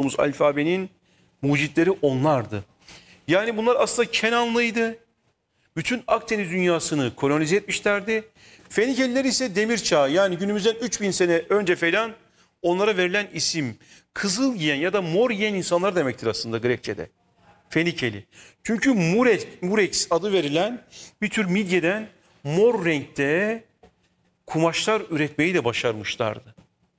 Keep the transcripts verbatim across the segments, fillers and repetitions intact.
olduğumuz alfabenin mucitleri onlardı. Yani bunlar aslında Kenanlıydı. Bütün Akdeniz dünyasını kolonize etmişlerdi. Fenikeliler ise demir çağı, yani günümüzden üç bin sene önce falan onlara verilen isim. Kızıl giyen ya da mor giyen insanlar demektir aslında Grekçe'de. Fenikeli. Çünkü Murex, Murex adı verilen bir tür midyeden mor renkte kumaşlar üretmeyi de başarmışlardı.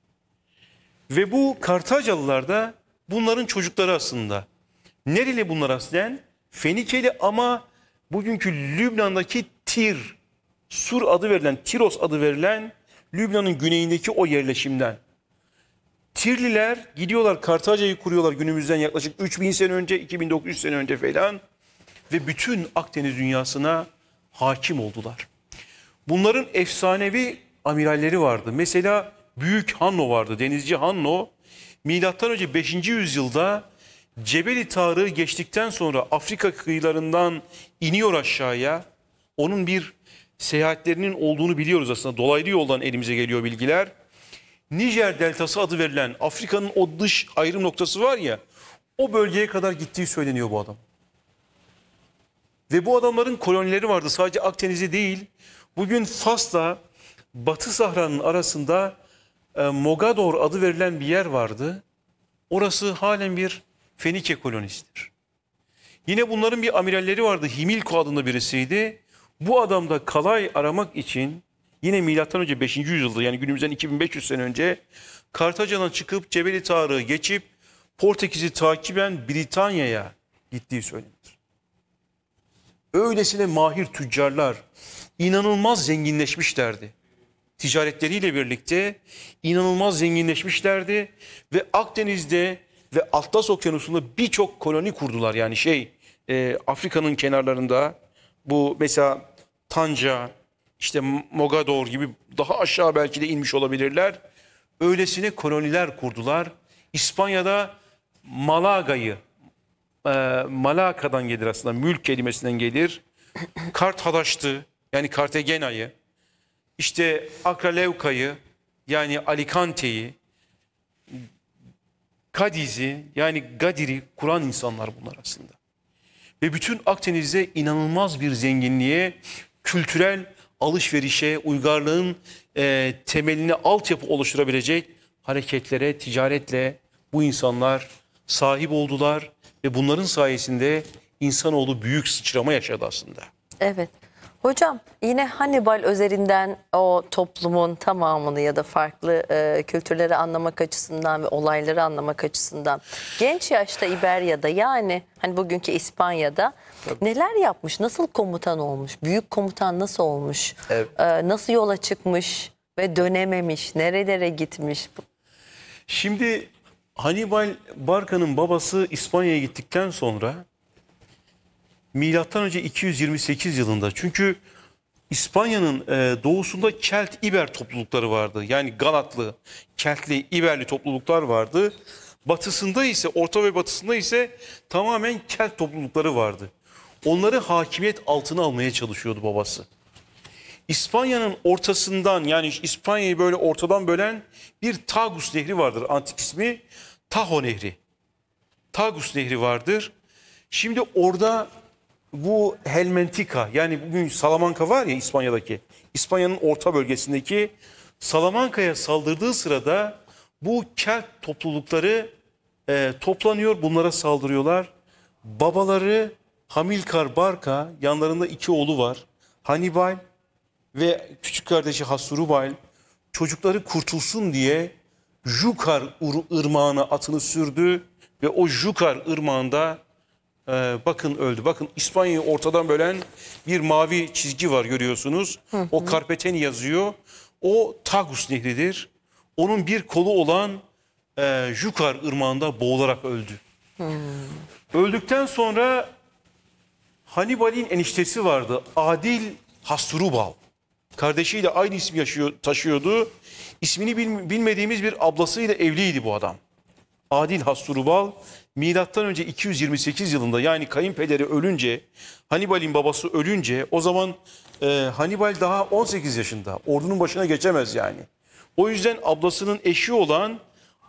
Ve bu Kartacalılar da bunların çocukları aslında. Nereli bunlar aslen? Fenikeli ama bugünkü Lübnan'daki Tir, Sur adı verilen, Tiros adı verilen Lübnan'ın güneyindeki o yerleşimden. Tirliler gidiyorlar, Kartaca'yı kuruyorlar günümüzden yaklaşık üç bin sene önce, iki bin dokuz yüz sene önce falan. Ve bütün Akdeniz dünyasına hakim oldular. Bunların efsanevi amiralleri vardı. Mesela Büyük Hanno vardı, denizci Hanno. Milattan önce beşinci yüzyılda Cebeli Tarık'ı geçtikten sonra Afrika kıyılarından iniyor aşağıya. Onun bir seyahatlerinin olduğunu biliyoruz aslında. Dolaylı yoldan elimize geliyor bilgiler. Nijer Deltası adı verilen Afrika'nın o dış ayrım noktası var ya, o bölgeye kadar gittiği söyleniyor bu adam. Ve bu adamların kolonileri vardı, sadece Akdeniz'de değil. Bugün Fas'la Batı Sahra'nın arasında e, Mogador adı verilen bir yer vardı. Orası halen bir Fenike kolonisidir. Yine bunların bir amiralleri vardı, Himilko adında birisiydi. Bu adam da kalay aramak için yine milattan önce beşinci yüzyılda, yani günümüzden iki bin beş yüz sene önce Kartaca'dan çıkıp Cebeli Tarık'ı geçip Portekiz'i takiben Britanya'ya gittiği söylenir. Öylesine mahir tüccarlar, inanılmaz zenginleşmişlerdi. Ticaretleriyle birlikte inanılmaz zenginleşmişlerdi ve Akdeniz'de ve Atlas Okyanusu'nda birçok koloni kurdular. Yani şey e, Afrika'nın kenarlarında bu mesela Tanca, işte Mogador gibi daha aşağı belki de inmiş olabilirler. Öylesine koloniler kurdular. İspanya'da Malaga'yı, e, Malaka'dan gelir aslında, mülk kelimesinden gelir. Karthadaş'tı, yani Kartagena'yı, işte Akraleuka'yı, yani Alicante'yi, Kadiz'i, yani Gadir'i kuran insanlar bunlar aslında. Ve bütün Akdeniz'de inanılmaz bir zenginliğe, kültürel alışverişe, uygarlığın e, temeline altyapı oluşturabilecek hareketlere, ticaretle bu insanlar sahip oldular. Ve bunların sayesinde insanoğlu büyük sıçrama yaşadı aslında. Evet. Hocam yine Hannibal özelinden o toplumun tamamını ya da farklı e, kültürleri anlamak açısından ve olayları anlamak açısından genç yaşta İberya'da, yani hani bugünkü İspanya'da Tabii. neler yapmış, nasıl komutan olmuş, büyük komutan nasıl olmuş, evet. e, nasıl yola çıkmış ve dönememiş, nerelere gitmiş? Şimdi Hannibal Barca'nın babası İspanya'ya gittikten sonra milattan önce iki yüz yirmi sekiz yılında, çünkü İspanya'nın e, doğusunda Kelt İber toplulukları vardı. Yani Galatlı, Keltli, İberli topluluklar vardı. Batısında ise, orta ve batısında ise tamamen Kelt toplulukları vardı. Onları hakimiyet altına almaya çalışıyordu babası. İspanya'nın ortasından, yani İspanya'yı böyle ortadan bölen bir Tagus Nehri vardır. Antik ismi Tajo Nehri. Tagus Nehri vardır. Şimdi orada bu Helmentika, yani bugün Salamanca var ya İspanya'daki, İspanya'nın orta bölgesindeki Salamanca'ya saldırdığı sırada bu Kelt toplulukları e, toplanıyor, bunlara saldırıyorlar. Babaları Hamilkar Barca, yanlarında iki oğlu var, Hannibal ve küçük kardeşi Hasdrubal, çocukları kurtulsun diye Jukar ırmağına atını sürdü ve o Jukar ırmağında Ee, bakın öldü. Bakın İspanya'yı ortadan bölen bir mavi çizgi var, görüyorsunuz. Hı hı. O Karpeteni yazıyor. O Tagus Nehri'dir. Onun bir kolu olan e, Jukar ırmağında boğularak öldü. Hı. Öldükten sonra Hannibal'in eniştesi vardı, Adil Hasdrubal. Kardeşiyle aynı ismi yaşıyor, taşıyordu. İsmini bil, bilmediğimiz bir ablasıyla evliydi bu adam. Adil Hasdrubal milattan önce iki yüz yirmi sekiz yılında, yani kayınpederi ölünce, Hannibal'in babası ölünce, o zaman e, Hannibal daha on sekiz yaşında, ordunun başına geçemez yani. O yüzden ablasının eşi olan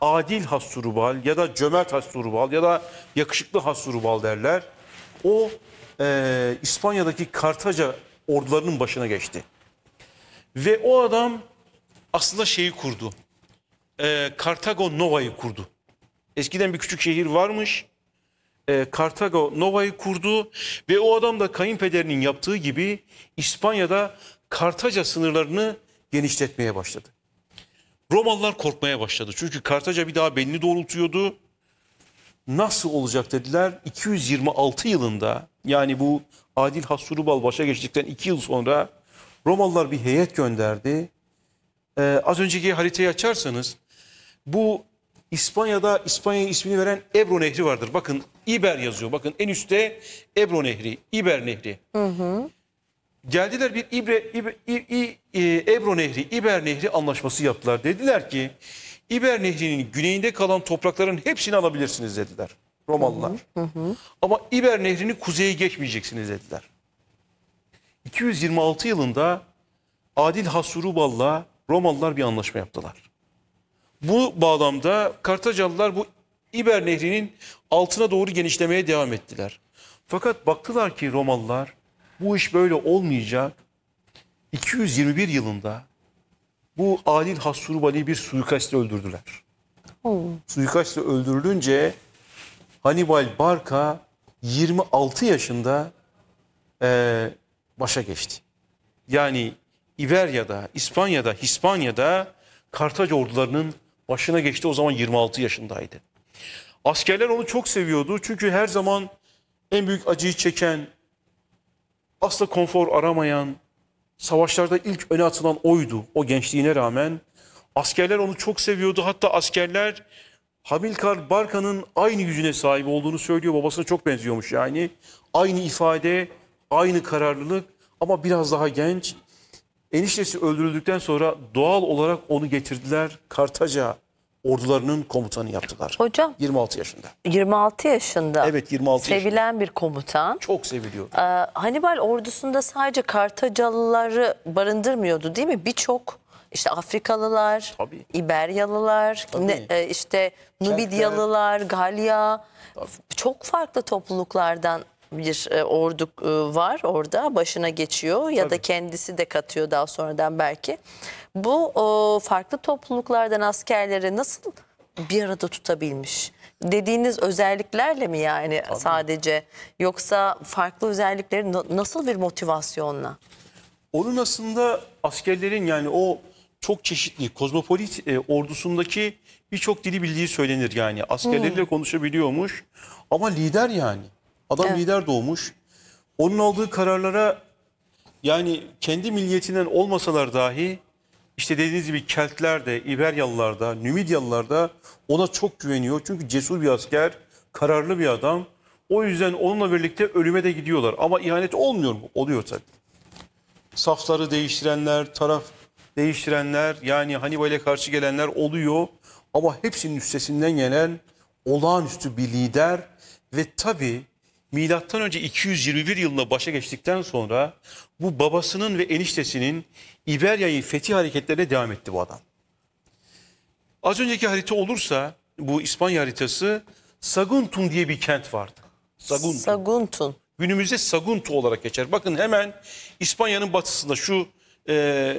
adil Hasdrubal ya da cömert Hasdrubal ya da yakışıklı Hasdrubal derler. O e, İspanya'daki Kartaca ordularının başına geçti. Ve o adam aslında şeyi kurdu. E, Kartago Nova'yı kurdu. Eskiden bir küçük şehir varmış. E, Kartago Nova'yı kurdu ve o adam da kayınpederinin yaptığı gibi İspanya'da Kartaca sınırlarını genişletmeye başladı. Romalılar korkmaya başladı. Çünkü Kartaca bir daha belini doğrultuyordu. Nasıl olacak dediler. iki yüz yirmi altı yılında, yani bu Adil Hasdrubal başa geçtikten iki yıl sonra Romalılar bir heyet gönderdi. Ee, az önceki haritayı açarsanız bu İspanya'da İspanya'ya ismini veren Ebro Nehri vardır. Bakın İber yazıyor. Bakın en üstte Ebro Nehri, İber Nehri. Hı hı. Geldiler bir İbre, İbre, İ, İ, İ, Ebro Nehri, İber Nehri anlaşması yaptılar. Dediler ki İber Nehri'nin güneyinde kalan toprakların hepsini alabilirsiniz dediler Romalılar. Hı hı, hı. Ama İber Nehri'ni kuzeye geçmeyeceksiniz dediler. iki yüz yirmi altı yılında Adil Hasdrubal'la Romalılar bir anlaşma yaptılar. Bu bağlamda Kartacalılar bu İber Nehri'nin altına doğru genişlemeye devam ettiler. Fakat baktılar ki Romalılar bu iş böyle olmayacak. iki yüz yirmi bir yılında bu Adil Hasdrubal'i bir suikastle öldürdüler. Hmm. Suikastle öldürülünce Hannibal Barca yirmi altı yaşında e, başa geçti. Yani İberya'da, İspanya'da, Hispanya'da Kartaca ordularının başına geçti. O zaman yirmi altı yaşındaydı. Askerler onu çok seviyordu. Çünkü her zaman en büyük acıyı çeken, asla konfor aramayan, savaşlarda ilk öne atılan oydu. O gençliğine rağmen askerler onu çok seviyordu. Hatta askerler Hamilcar Barca'nın aynı yüzüne sahip olduğunu söylüyor. Babasına çok benziyormuş yani. Aynı ifade, aynı kararlılık ama biraz daha genç. Eniştesi öldürüldükten sonra doğal olarak onu getirdiler. Kartaca ordularının komutanı yaptılar. Hocam. yirmi altı yaşında. yirmi altı yaşında. Evet, yirmi altı sevilen yaşında. Bir komutan. Çok seviliyor. Ee, Hannibal ordusunda sadece Kartacalıları barındırmıyordu değil mi? Birçok işte Afrikalılar, Tabii. İberyalılar, ne, e, işte Nubidyalılar, Galya, Tabii. çok farklı topluluklardan bir e, ordu e, var orada, başına geçiyor ya Tabii. da kendisi de katıyor daha sonradan belki. Bu o, farklı topluluklardan askerleri nasıl bir arada tutabilmiş? Dediğiniz özelliklerle mi yani Tabii. sadece, yoksa farklı özellikleri nasıl bir motivasyonla? Onun aslında askerlerin, yani o çok çeşitli kozmopolit e, ordusundaki birçok dili bildiği söylenir yani. Askerleriyle hmm. konuşabiliyormuş ama lider yani. Adam evet. lider doğmuş. Onun aldığı kararlara, yani kendi milliyetinden olmasalar dahi, işte dediğiniz gibi Keltler de, İberyalılar da, Nümidyalılar da ona çok güveniyor. Çünkü cesur bir asker, kararlı bir adam. O yüzden onunla birlikte ölüme de gidiyorlar. Ama ihanet olmuyor mu? Oluyor tabii. Safları değiştirenler, taraf değiştirenler, yani Hannibal'e karşı gelenler oluyor. Ama hepsinin üstesinden gelen olağanüstü bir lider ve tabii milattan önce iki yüz yirmi bir yılında başa geçtikten sonra bu babasının ve eniştesinin İberya'yı fetih hareketlerine devam etti bu adam. Az önceki harita olursa, bu İspanya haritası, Saguntum diye bir kent vardı. Saguntum. Saguntum. Günümüzde Sagunto olarak geçer. Bakın hemen İspanya'nın batısında şu e,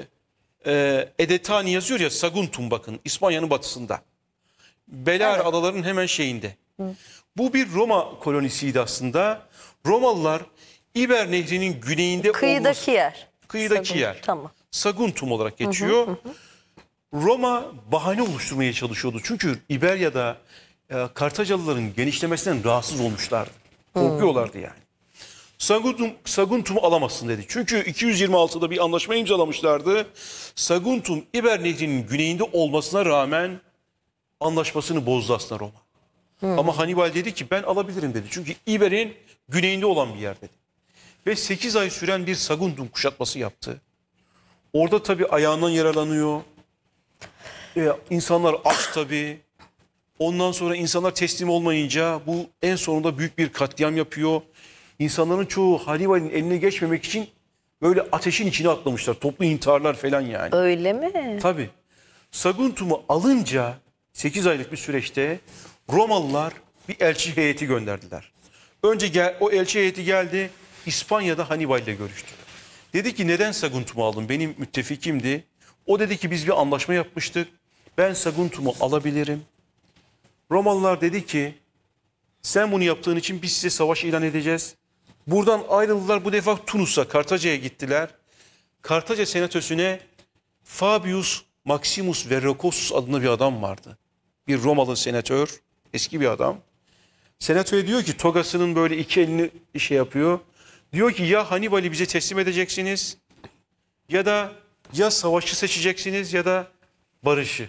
e, Edetani yazıyor ya, Saguntum, bakın İspanya'nın batısında. Belar evet. adalarının hemen şeyinde. Hı. Bu bir Roma kolonisiydi aslında. Romalılar İber Nehri'nin güneyinde kıyıdaki olması, yer. Kıyıdaki Saguntum, yer. Tamam. Saguntum olarak geçiyor. Hı hı hı. Roma bahane oluşturmaya çalışıyordu. Çünkü İberya'da e, Kartacalıların genişlemesinden rahatsız olmuşlardı. Korkuyorlardı yani. Saguntum, Saguntum'u alamazsın dedi. Çünkü iki yüz yirmi altıda bir anlaşma imzalamışlardı. Saguntum İber Nehri'nin güneyinde olmasına rağmen anlaşmasını bozdu aslında Roma. Hmm. Ama Hannibal dedi ki ben alabilirim dedi. Çünkü İber'in güneyinde olan bir yer dedi. Ve sekiz ay süren bir Saguntum kuşatması yaptı. Orada tabii ayağından yaralanıyor. Ee, insanlar aç tabii. Ondan sonra insanlar teslim olmayınca bu en sonunda büyük bir katliam yapıyor. İnsanların çoğu Hannibal'in eline geçmemek için böyle ateşin içine atlamışlar. Toplu intiharlar falan yani. Öyle mi? Tabii. Saguntum'u alınca sekiz aylık bir süreçte Romalılar bir elçi heyeti gönderdiler. Önce gel, o elçi heyeti geldi, İspanya'da Hannibal ile görüştü. Dedi ki neden Saguntum'u aldın? Benim müttefikimdi. O dedi ki biz bir anlaşma yapmıştık. Ben Saguntum'u alabilirim. Romalılar dedi ki sen bunu yaptığın için biz size savaş ilan edeceğiz. Buradan ayrıldılar, bu defa Tunus'a, Kartaca'ya gittiler. Kartaca senatosüne Fabius Maximus Verrucosus adında bir adam vardı. Bir Romalı senatör, eski bir adam. Senatoya diyor ki togasının böyle iki elini şey yapıyor. Diyor ki ya Hannibal'i bize teslim edeceksiniz ya da ya savaşı seçeceksiniz ya da barışı.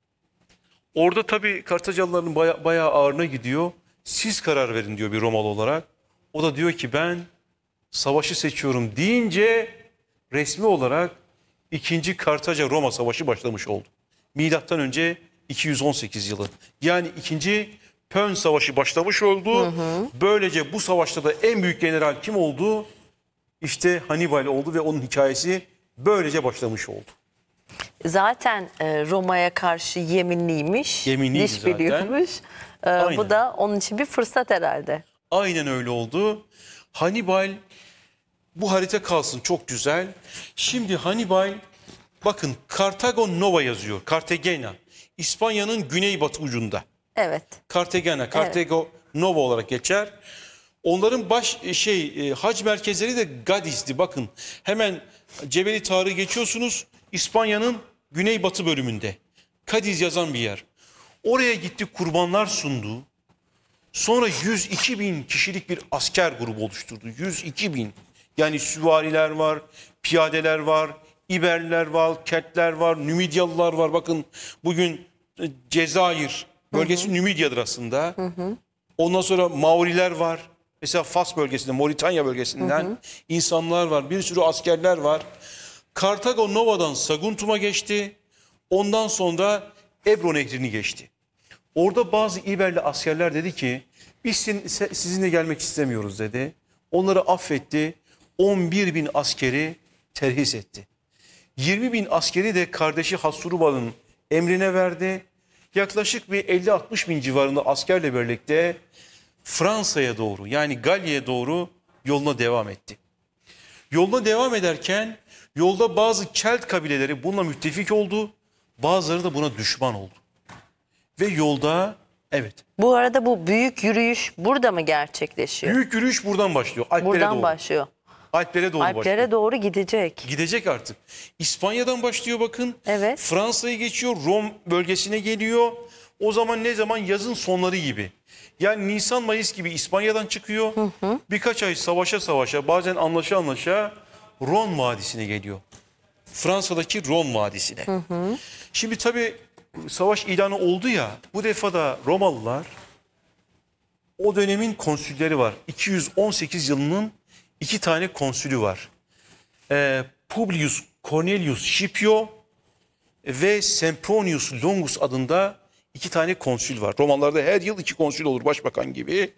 Orada tabii Kartacalıların baya, bayağı ağırına gidiyor. Siz karar verin diyor bir Romalı olarak. O da diyor ki ben savaşı seçiyorum deyince resmi olarak ikinci Kartaca-Roma Savaşı başlamış oldu. Milattan önce iki yüz on sekiz yılı. Yani ikinci Pön Savaşı başlamış oldu. Hı hı. Böylece bu savaşta da en büyük general kim oldu? İşte Hannibal oldu ve onun hikayesi böylece başlamış oldu. Zaten e, Roma'ya karşı yeminliymiş, Yeminliydi diş zaten. biliyormuş. E, Aynen. bu da onun için bir fırsat herhalde. Aynen öyle oldu. Hannibal, bu harita kalsın çok güzel. Şimdi Hannibal, bakın Kartago Nova yazıyor. Cartagena. İspanya'nın güneybatı ucunda. Evet. Cartagena, Cartago Nova olarak geçer. Onların baş şey e, hac merkezleri de Gadis'ti. Bakın hemen Cebeli Tarık'ı geçiyorsunuz. İspanya'nın güneybatı bölümünde. Kadiz yazan bir yer. Oraya gitti, kurbanlar sundu. Sonra yüz iki bin kişilik bir asker grubu oluşturdu. yüz iki bin. Yani süvariler var, piyadeler var, İberliler var, Keltler var, Nümidyalılar var. Bakın bugün Cezayir bölgesi hı hı. Nümidya'dır aslında. Hı hı. Ondan sonra Mauriler var. Mesela Fas bölgesinde, Moritanya bölgesinden hı hı. insanlar var. Bir sürü askerler var. Kartago Nova'dan Saguntum'a geçti. Ondan sonra Ebro Nehri'ni geçti. Orada bazı İberli askerler dedi ki biz sizinle gelmek istemiyoruz dedi. Onları affetti. on bir bin askeri terhis etti. yirmi bin askeri de kardeşi Hasdrubal'ın emrine verdi. Yaklaşık bir elli altmış bin civarında askerle birlikte Fransa'ya doğru, yani Galya'ya doğru yoluna devam etti. Yoluna devam ederken yolda bazı Kelt kabileleri bununla müttefik oldu. Bazıları da buna düşman oldu. Ve yolda, evet. Bu arada bu büyük yürüyüş burada mı gerçekleşiyor? Büyük yürüyüş buradan başlıyor. Alplere buradan doğru. başlıyor. Alplere doğru Alplere başlıyor. doğru gidecek. Gidecek artık. İspanya'dan başlıyor bakın. Evet. Fransa'yı geçiyor, Rom bölgesine geliyor. O zaman ne zaman? Yazın sonları gibi. Yani Nisan-Mayıs gibi İspanya'dan çıkıyor. Hı hı. Birkaç ay savaşa savaşa, bazen anlaşa anlaşa Ron Vadisi'ne geliyor. Fransa'daki Ron Vadisi'ne. Hı hı. Şimdi tabii savaş ilanı oldu ya, bu defa da Romalılar, o dönemin konsülleri var. iki yüz on sekiz yılının iki tane konsülü var. Ee, Publius Cornelius Scipio ve Sempronius Longus adında iki tane konsül var. Romalılarda her yıl iki konsül olur, başbakan gibi.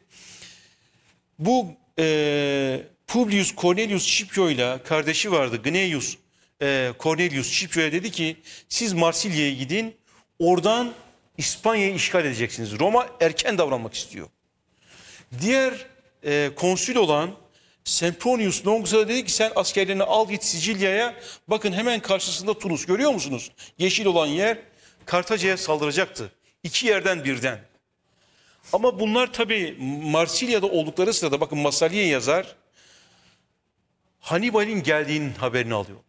Bu e, Publius Cornelius Scipio ile kardeşi vardı, Gnaeus e, Cornelius Scipio'ya dedi ki siz Marsilya'ya gidin, oradan İspanya'yı işgal edeceksiniz. Roma erken davranmak istiyor. Diğer e, konsül olan Sempronius Longus'a dedi ki sen askerlerini al git Sicilya'ya. Bakın hemen karşısında Tunus, görüyor musunuz? Yeşil olan yer Kartaca'ya saldıracaktı. İki yerden birden. Ama bunlar tabii Marsilya'da oldukları sırada, bakın Massalye yazar, Hannibal'in geldiğinin haberini alıyorlar.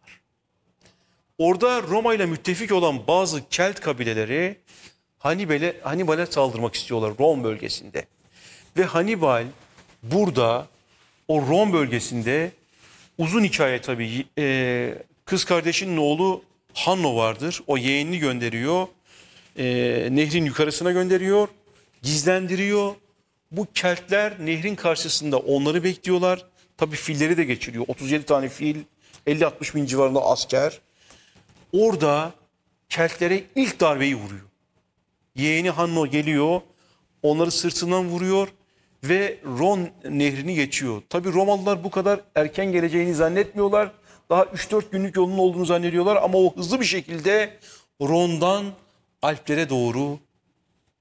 Orada Roma ile müttefik olan bazı Kelt kabileleri Hannibal'e Hannibal'e saldırmak istiyorlar Rom bölgesinde. Ve Hannibal burada o Rom bölgesinde, uzun hikaye tabii, e, kız kardeşinin oğlu Hanno vardır. O yeğenini gönderiyor. E, nehrin yukarısına gönderiyor. Gizlendiriyor. Bu Keltler nehrin karşısında onları bekliyorlar. Tabii filleri de geçiriyor. otuz yedi tane fil, elli altmış bin civarında asker. Orada Keltlere ilk darbeyi vuruyor. Yeğeni Hanno geliyor. Onları sırtından vuruyor. Ve Ron nehrini geçiyor. Tabii Romalılar bu kadar erken geleceğini zannetmiyorlar. Daha üç dört günlük yolun olduğunu zannediyorlar. Ama o hızlı bir şekilde Ron'dan Alplere doğru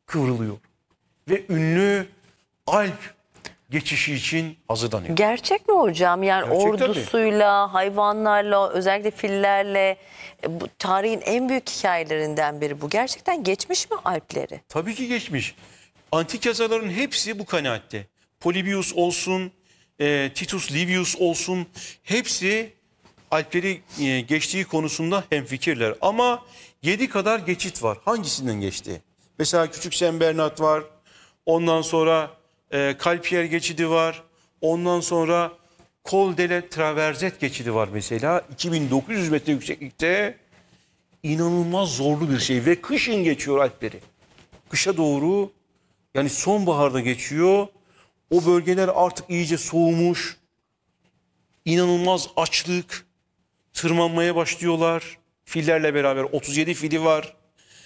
kıvrılıyor. Ve ünlü Alp geçişi için hazırlanıyor. Gerçek mi hocam? Yani Gerçek tabii. ordusuyla, hayvanlarla, özellikle fillerle e, bu tarihin en büyük hikayelerinden biri bu. Gerçekten geçmiş mi Alpleri? Tabii ki geçmiş. Antik yazarların hepsi bu kanaatte. Polybius olsun, e, Titus Livius olsun, hepsi Alpleri e, geçtiği konusunda hemfikirler. Ama yedi kadar geçit var. Hangisinden geçti? Mesela Küçük Saint Bernard var. Ondan sonra e, Calpier geçidi var. Ondan sonra Col de la Traversette geçidi var mesela. iki bin dokuz yüz metre yükseklikte, inanılmaz zorlu bir şey ve kışın geçiyor Alpleri. Kışa doğru, yani sonbaharda geçiyor. O bölgeler artık iyice soğumuş. İnanılmaz açlık. Tırmanmaya başlıyorlar. Fillerle beraber otuz yedi fili var.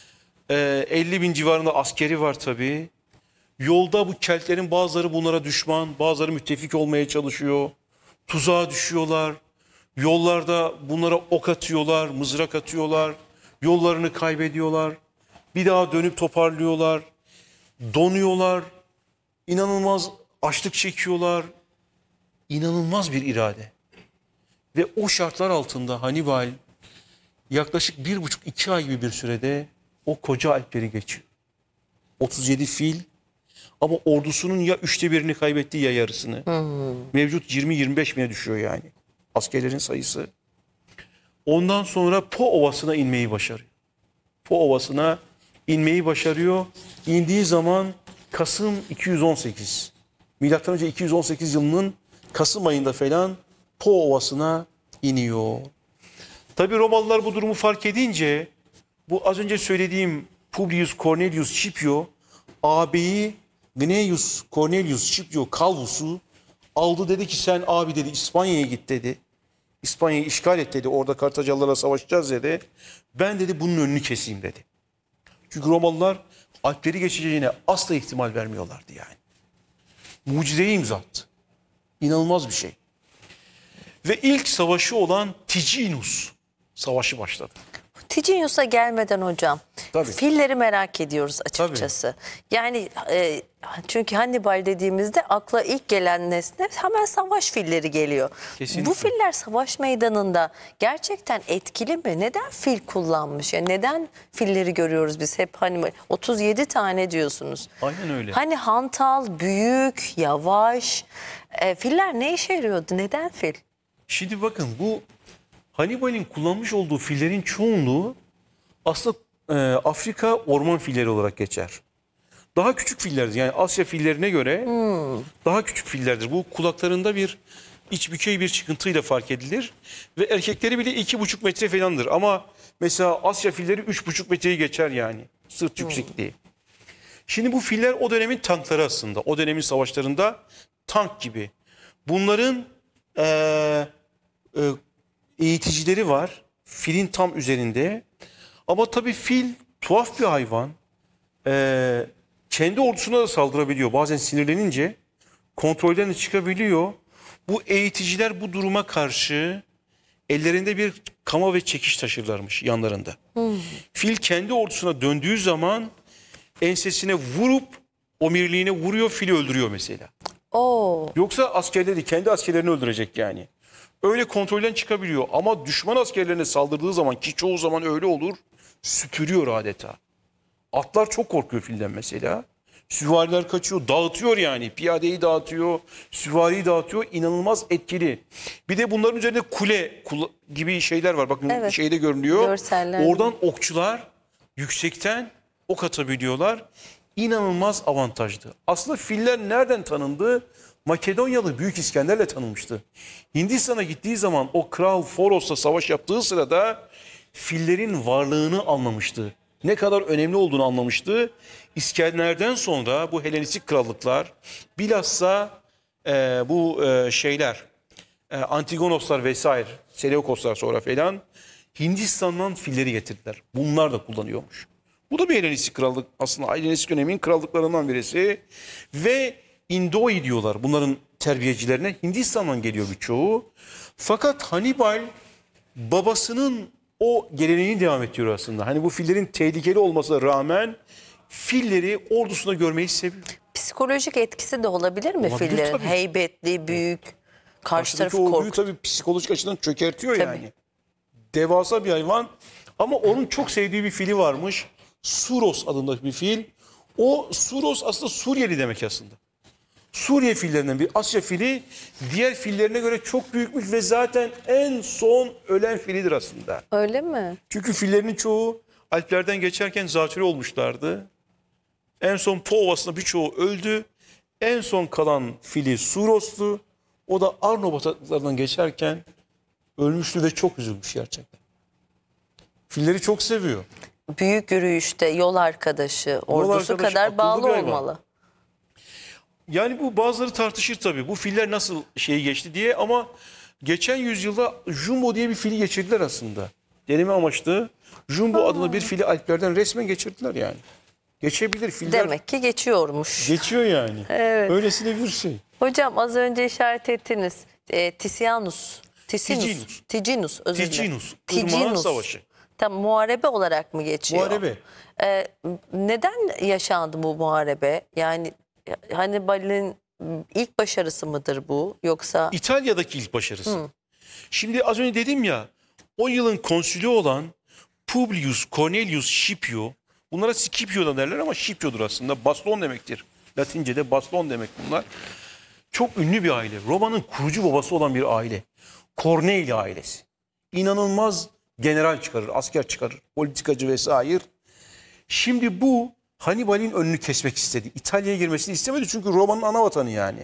Ee, elli bin civarında askeri var tabii. Yolda bu Keltlerin bazıları bunlara düşman, bazıları müttefik olmaya çalışıyor. Tuzağa düşüyorlar. Yollarda bunlara ok atıyorlar, mızrak atıyorlar. Yollarını kaybediyorlar. Bir daha dönüp toparlıyorlar. Donuyorlar. İnanılmaz açlık çekiyorlar. İnanılmaz bir irade. Ve o şartlar altında Hannibal yaklaşık bir buçuk iki ay gibi bir sürede o koca Alpleri geçiyor. otuz yedi fil, ama ordusunun ya üçte birini kaybetti ya yarısını. Hmm. Mevcut yirmi yirmi beş bine düşüyor yani askerlerin sayısı. Ondan sonra Po Ovası'na inmeyi başarıyor. Po Ovası'na inmeyi başarıyor. İndiği zaman Kasım iki yüz on sekiz. Milattan önce iki yüz on sekiz yılının Kasım ayında falan Po Ovası'na iniyor. Tabii Romalılar bu durumu fark edince bu az önce söylediğim Publius Cornelius Scipio ağabeyi Gnaeus Cornelius Scipio Calvus'u aldı, dedi ki sen abi dedi İspanya'ya git dedi. İspanya'yı işgal et dedi. Orada Kartacalılarla savaşacağız dedi. Ben dedi bunun önünü keseyim dedi. Çünkü Romalılar Alpleri geçeceğine asla ihtimal vermiyorlardı yani. Mucizeyi imza attı. İnanılmaz bir şey. Ve ilk savaşı olan Ticinus Savaşı başladı. Ticinius'a gelmeden hocam, Tabii. filleri merak ediyoruz açıkçası. Yani e, çünkü Hannibal dediğimizde akla ilk gelen nesne hemen savaş filleri geliyor. Kesinlikle. Bu filler savaş meydanında gerçekten etkili mi? Neden fil kullanmış? Yani neden filleri görüyoruz biz hep Hannibal? otuz yedi tane diyorsunuz. Aynen öyle. Hani hantal, büyük, yavaş. E, filler ne işe yarıyordu? Neden fil? Şimdi bakın, bu Hannibal'in kullanmış olduğu fillerin çoğunluğu aslında e, Afrika orman filleri olarak geçer. Daha küçük fillerdir. Yani Asya fillerine göre hmm. daha küçük fillerdir. Bu kulaklarında bir iç bükey bir çıkıntıyla fark edilir. Ve erkekleri bile iki buçuk metre falandır. Ama mesela Asya filleri üç buçuk metreyi geçer yani. Sırt hmm. yüksekliği. Şimdi bu filler o dönemin tankları aslında. O dönemin savaşlarında tank gibi. Bunların e, e, eğiticileri var. Filin tam üzerinde. Ama tabii fil tuhaf bir hayvan. Ee, kendi ordusuna da saldırabiliyor. Bazen sinirlenince kontrolden de çıkabiliyor. Bu eğiticiler bu duruma karşı ellerinde bir kama ve çekiç taşırlarmış yanlarında. Hmm. Fil kendi ordusuna döndüğü zaman ensesine vurup omirliğine vuruyor, fili öldürüyor mesela. Oo. Yoksa askerleri, kendi askerlerini öldürecek yani. Öyle kontrolden çıkabiliyor, ama düşman askerlerine saldırdığı zaman, ki çoğu zaman öyle olur, süpürüyor adeta. Atlar çok korkuyor filden mesela. Süvariler kaçıyor, dağıtıyor yani. Piyadeyi dağıtıyor, süvariyi dağıtıyor. İnanılmaz etkili. Bir de bunların üzerinde kule gibi şeyler var. Bakın evet, şeyde görünüyor. Görseller. Oradan okçular yüksekten ok atabiliyorlar. İnanılmaz avantajlı. Aslında filler nereden tanındı? Makedonyalı Büyük İskender'le tanınmıştı. Hindistan'a gittiği zaman o Kral Foros'la savaş yaptığı sırada fillerin varlığını anlamıştı. Ne kadar önemli olduğunu anlamıştı. İskender'den sonra bu Helenistik krallıklar, bilhassa e, bu e, şeyler, e, Antigonoslar vesaire, Seleukoslar sonra falan Hindistan'dan filleri getirdiler. Bunlar da kullanıyormuş. Bu da bir Helenistik krallık, aslında Helenistik dönemin krallıklarından birisi. Ve Indoi diyorlar bunların terbiyecilerine. Hindistan'dan geliyor birçoğu. Fakat Hannibal babasının o geleneğini devam ettiriyor aslında. Hani bu fillerin tehlikeli olmasına rağmen filleri ordusunda görmeyi seviyor. Psikolojik etkisi de olabilir mi Olabilir fillerin? tabii. Heybetli, büyük, karşı Karşıdaki tarafı orduyu korkut. tabii psikolojik açıdan çökertiyor Tabii. yani. Devasa bir hayvan ama onun çok sevdiği bir fili varmış. Suros adında bir fil. O Suros aslında Suriyeli demek aslında. Suriye fillerinden bir Asya fili, diğer fillerine göre çok büyükmüş ve zaten en son ölen filidir aslında. Öyle mi? Çünkü fillerinin çoğu Alplerden geçerken zatürre olmuşlardı. En son Po Ovası'nda birçoğu öldü. En son kalan fili Suros'tu. O da Arno bataklıklarından geçerken ölmüştü ve çok üzülmüş gerçekten. Filleri çok seviyor. Büyük yürüyüşte yol arkadaşı, ordusu arkadaşı, kadar akıllı bağlı bir hayvan. olmalı. Yani bu bazıları tartışır tabii. Bu filler nasıl şeyi geçti diye ama geçen yüzyılda Jumbo diye bir fili geçirdiler aslında. Deneme amaçlı. Jumbo adında bir fili Alplerden resmen geçirdiler yani. Geçebilir filler. Demek ki geçiyormuş. Geçiyor yani. Evet. Öylesine bir şey. Hocam az önce işaret ettiniz. E, Tizianus. Ticinus. Ticinus. Ticinus. Özür dilerim. Ticinus. Irmağın Savaşı. Tam muharebe olarak mı geçiyor? Muharebe. E, neden yaşandı bu muharebe? Yani Hannibal'in ilk başarısı mıdır bu? Yoksa İtalya'daki ilk başarısı. Şimdi az önce dedim ya, o yılın konsülü olan Publius Cornelius Scipio, bunlara Scipio da derler ama Scipio'dur aslında. Baston demektir. Latince'de baston demek bunlar. Çok ünlü bir aile. Roma'nın kurucu babası olan bir aile. Corneli ailesi. İnanılmaz general çıkarır, asker çıkarır, politikacı vesaire. Şimdi bu Hannibal'in önünü kesmek istedi. İtalya'ya girmesini istemedi çünkü Roma'nın ana vatanı yani.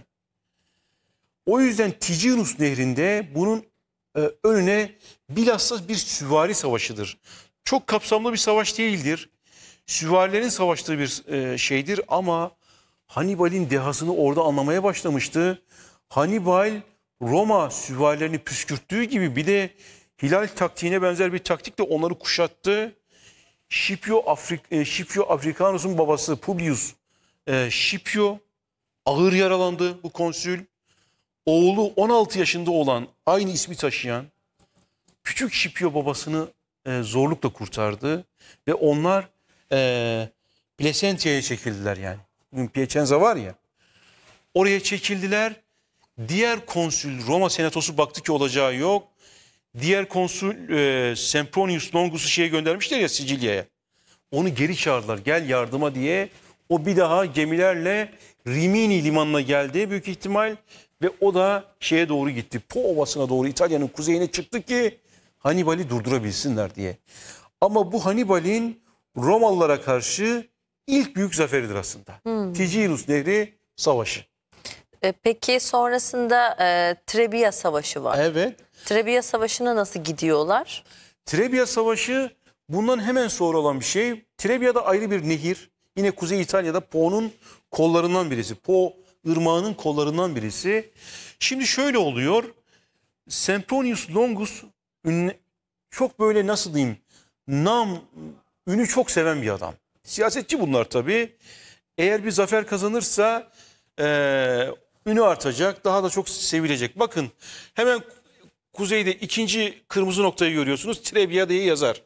O yüzden Ticinus Nehri'nde bunun e, önüne bilhassa bir süvari savaşıdır. Çok kapsamlı bir savaş değildir. Süvarilerin savaştığı bir e, şeydir ama Hannibal'in dehasını orada anlamaya başlamıştı. Hannibal Roma süvarilerini püskürttüğü gibi bir de hilal taktiğine benzer bir taktikle onları kuşattı. Scipio, Afrik, e, Scipio Africanus'un babası Publius e, Scipio ağır yaralandı bu konsül. Oğlu on altı yaşında olan aynı ismi taşıyan küçük Scipio babasını e, zorlukla kurtardı. Ve onlar e, Plasentia'ya çekildiler yani. Bugün Piacenza var ya. Oraya çekildiler. Diğer konsül Roma senatosu baktı ki olacağı yok. Diğer konsül e, Sempronius Longus'u şeye göndermişler ya Sicilya'ya. Onu geri çağırdılar. Gel yardıma diye. O bir daha gemilerle Rimini limanına geldi büyük ihtimal. Ve o da şeye doğru gitti. Po Ovası'na doğru İtalya'nın kuzeyine çıktı ki Hannibal'i durdurabilsinler diye. Ama bu Hannibal'in Romalılara karşı ilk büyük zaferidir aslında. Hmm. Ticinus Nehri Savaşı. E, peki sonrasında e, Trebia Savaşı var. Evet. Trebia Savaşı'na nasıl gidiyorlar? Trebia Savaşı bundan hemen sonra olan bir şey. Trebia'da ayrı bir nehir. Yine Kuzey İtalya'da Po'nun kollarından birisi. Po ırmağının kollarından birisi. Şimdi şöyle oluyor. Sempronius Longus ünle, çok böyle nasıl diyeyim nam ünü çok seven bir adam. Siyasetçi bunlar tabii. Eğer bir zafer kazanırsa e, ünü artacak. Daha da çok sevilecek. Bakın hemen kuzeyde ikinci kırmızı noktayı görüyorsunuz. Trebia diye yazar.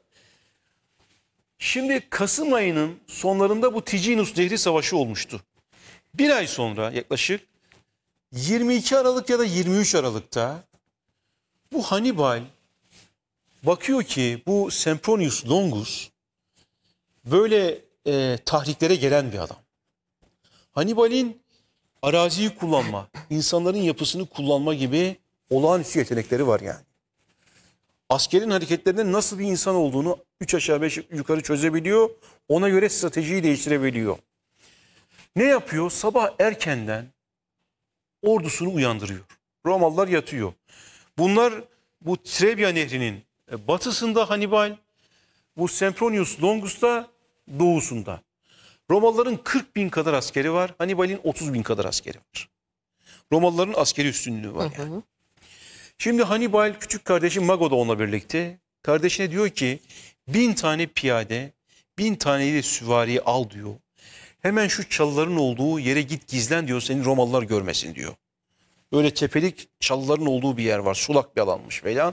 Şimdi Kasım ayının sonlarında bu Ticinus Nehri Savaşı olmuştu. Bir ay sonra yaklaşık yirmi iki Aralık ya da yirmi üç Aralık'ta bu Hannibal bakıyor ki bu Sempronius Longus böyle e, tahriklere gelen bir adam. Hannibal'in araziyi kullanma, insanların yapısını kullanma gibi olağanüstü yetenekleri var yani. Askerin hareketlerinde nasıl bir insan olduğunu üç aşağı beş yukarı çözebiliyor. Ona göre stratejiyi değiştirebiliyor. Ne yapıyor? Sabah erkenden ordusunu uyandırıyor. Romalılar yatıyor. Bunlar bu Trebia Nehri'nin batısında Hannibal, bu Sempronius Longus da doğusunda. Romalıların kırk bin kadar askeri var. Hannibal'in otuz bin kadar askeri var. Romalıların askeri üstünlüğü var yani. Hı hı. Şimdi Hannibal küçük kardeşi Mago da onunla birlikte. Kardeşine diyor ki bin tane piyade, bin tane de süvari al diyor. Hemen şu çalıların olduğu yere git gizlen diyor, seni Romalılar görmesin diyor. Böyle tepelik çalıların olduğu bir yer var, sulak bir alanmış falan.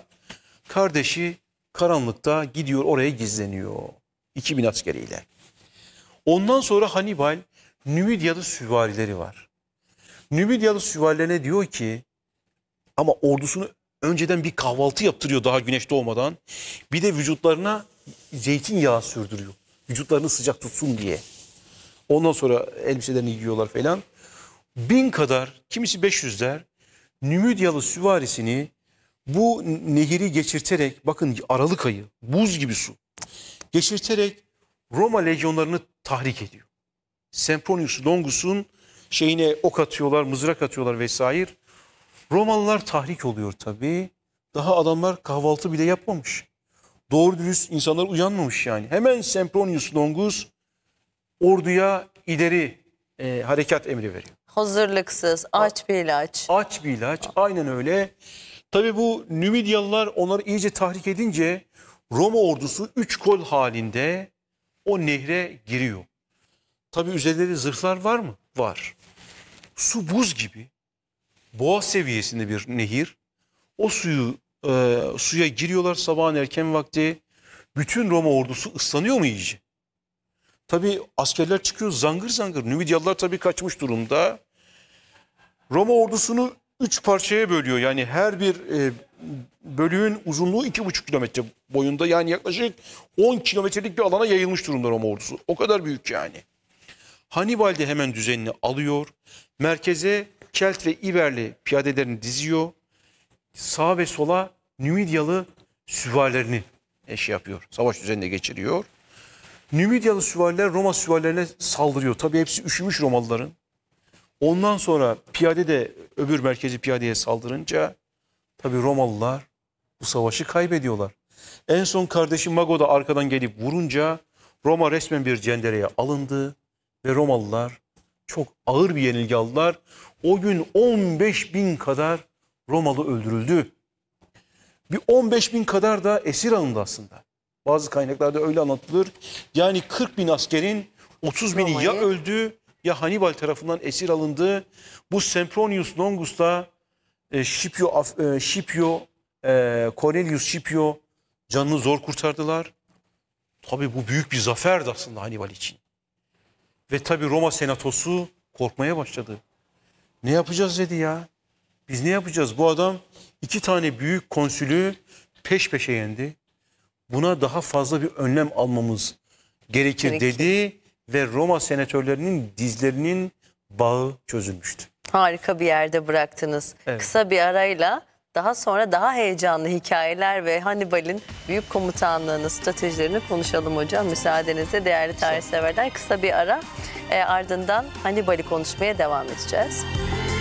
Kardeşi karanlıkta gidiyor oraya gizleniyor. iki bin askeriyle. Ondan sonra Hannibal Nümidyalı süvarileri var. Nümidyalı süvarilerine diyor ki, ama ordusunu önceden bir kahvaltı yaptırıyor daha güneş doğmadan. Bir de vücutlarına zeytinyağı sürdürüyor. Vücutlarını sıcak tutsun diye. Ondan sonra elbiselerini giyiyorlar falan. Bin kadar, kimisi beş yüz der, Nümidyalı süvarisini bu nehri geçirterek, bakın Aralık ayı, buz gibi su, geçirterek Roma lejyonlarını tahrik ediyor. Sempronius Longus'un şeyine ok atıyorlar, mızrak atıyorlar vesaire. Romalılar tahrik oluyor tabii. Daha adamlar kahvaltı bile yapmamış. Doğru dürüst insanlar uyanmamış yani. Hemen Sempronius Longus orduya ileri e, harekat emri veriyor. Hazırlıksız, aç bir ilaç. Aç bir ilaç, aynen öyle. Tabii bu Nümidyalılar onları iyice tahrik edince Roma ordusu üç kol halinde o nehre giriyor. Tabii üzerinde zırhlar var mı? Var. Su buz gibi. Boğaz seviyesinde bir nehir. O suyu e, suya giriyorlar sabahın erken vakti. Bütün Roma ordusu ıslanıyor mu iyice? Tabii askerler çıkıyor zangır zangır. Nümidyalılar tabii kaçmış durumda. Roma ordusunu üç parçaya bölüyor. Yani her bir e, bölüğün uzunluğu iki buçuk kilometre boyunda. Yani yaklaşık on kilometrelik bir alana yayılmış durumda Roma ordusu. O kadar büyük yani. Hannibal de hemen düzenini alıyor. Merkeze Kelt ve İberli piyadelerini diziyor. Sağa ve sola Nümidyalı süvarilerini şey yapıyor. Savaş düzenine geçiriyor. Nümidyalı süvariler Roma süvarilerine saldırıyor. Tabii hepsi üşümüş Romalıların. Ondan sonra piyade de öbür merkezi piyadeye saldırınca tabii Romalılar bu savaşı kaybediyorlar. En son kardeşi Mago da arkadan gelip vurunca Roma resmen bir cendereye alındı ve Romalılar çok ağır bir yenilgi aldılar. O gün on beş bin kadar Romalı öldürüldü. Bir on beş bin kadar da esir alındı aslında. Bazı kaynaklarda öyle anlatılır. Yani kırk bin askerin otuz bini ya öldü ya Hannibal tarafından esir alındı. Bu Sempronius Longus da e, Scipio, e, Scipio e, Cornelius Scipio canını zor kurtardılar. Tabii bu büyük bir zaferdi aslında Hannibal için. Ve tabii Roma senatosu korkmaya başladı. Ne yapacağız dedi ya. Biz ne yapacağız? Bu adam iki tane büyük konsülü peş peşe yendi. Buna daha fazla bir önlem almamız gerekir Gerekir. dedi ve Roma senatörlerinin dizlerinin bağı çözülmüştü. Harika bir yerde bıraktınız. Evet. Kısa bir arayla daha sonra daha heyecanlı hikayeler ve Hannibal'in büyük komutanlığını, stratejilerini konuşalım hocam. Müsaadenizle değerli tarihseverler, kısa bir ara, e, ardından Hannibal'i konuşmaya devam edeceğiz.